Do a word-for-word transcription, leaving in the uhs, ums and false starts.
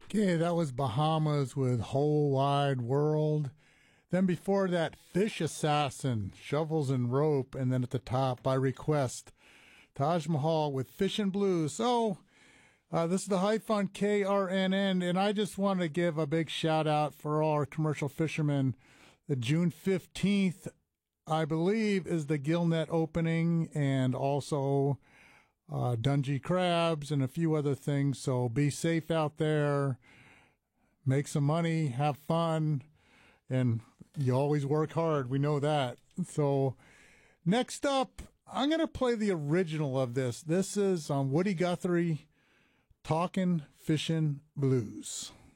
Okay, that was Bahamas with Whole Wide World. Then before that, Fish Assassin, Shovels and Rope. And then at the top, by request, Taj Mahal with Fishin' Blues. So, uh, this is the Hype on K R N N, and I just want to give a big shout out for all our commercial fishermen. The June fifteenth, I believe, is the Gillnet opening, and also uh, Dungy Crabs and a few other things. So be safe out there, make some money, have fun, and you always work hard. We know that. So next up, I'm going to play the original of this. This is on Woody Guthrie, Talkin' Fishin' Blues.